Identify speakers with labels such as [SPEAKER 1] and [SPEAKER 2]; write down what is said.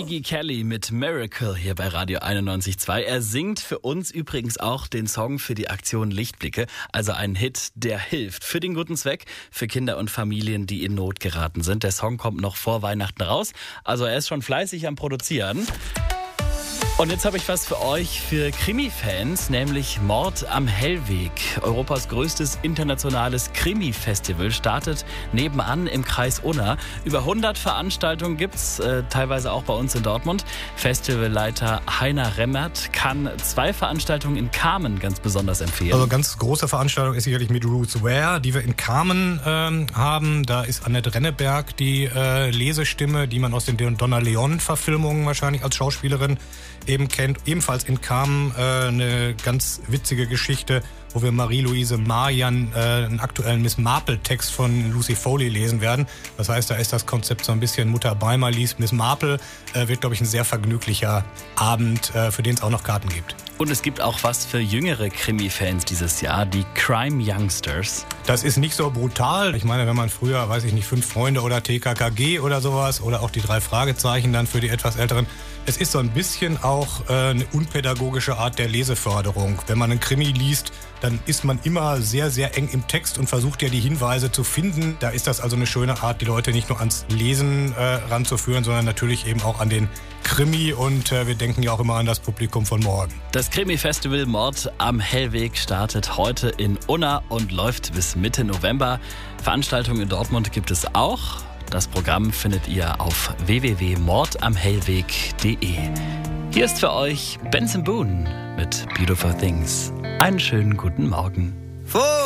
[SPEAKER 1] Ziggy Kelly mit Miracle hier bei Radio 91.2. Er singt für uns übrigens auch den Song für die Aktion Lichtblicke. Also ein Hit, der hilft für den guten Zweck, für Kinder und Familien, die in Not geraten sind. Der Song kommt noch vor Weihnachten raus. Also er ist schon fleißig am Produzieren. Und jetzt habe ich was für euch, für Krimi-Fans, nämlich Mord am Hellweg. Europas größtes internationales Krimi-Festival startet nebenan im Kreis Unna. Über 100 Veranstaltungen gibt's, teilweise auch bei uns in Dortmund. Festivalleiter Heiner Remmert kann 2 Veranstaltungen in Kamen ganz besonders empfehlen.
[SPEAKER 2] Also ganz große Veranstaltung ist sicherlich mit Roots Where, die wir in Kamen haben. Da ist Annette Renneberg die Lesestimme, die man aus den Donna Leon-Verfilmungen wahrscheinlich als Schauspielerin eben kennt. Ebenfalls in Kamen eine ganz witzige Geschichte, wo wir Marie-Louise Marian einen aktuellen Miss Marple-Text von Lucy Foley lesen werden. Das heißt, da ist das Konzept so ein bisschen Mutter Beimer liest Miss Marple. Wird, glaube ich, ein sehr vergnüglicher Abend, für den es auch noch Karten gibt.
[SPEAKER 1] Und es gibt auch was für jüngere Krimi-Fans dieses Jahr, die Crime Youngsters.
[SPEAKER 2] Das ist nicht so brutal. Ich meine, wenn man früher, weiß ich nicht, 5 Freunde oder TKKG oder sowas oder auch die 3 Fragezeichen dann für die etwas Älteren. Es ist so ein bisschen auch eine unpädagogische Art der Leseförderung. Wenn man einen Krimi liest, dann ist man immer sehr, sehr eng im Text und versucht ja die Hinweise zu finden. Da ist das also eine schöne Art, die Leute nicht nur ans Lesen ranzuführen, sondern natürlich eben auch an den Krimi. Und wir denken ja auch immer an das Publikum von morgen.
[SPEAKER 1] Das Krimi-Festival Mord am Hellweg startet heute in Unna und läuft bis Mitte November. Veranstaltungen in Dortmund gibt es auch. Das Programm findet ihr auf www.mordamhellweg.de. Hier ist für euch Benson Boone mit Beautiful Things. Einen schönen guten Morgen.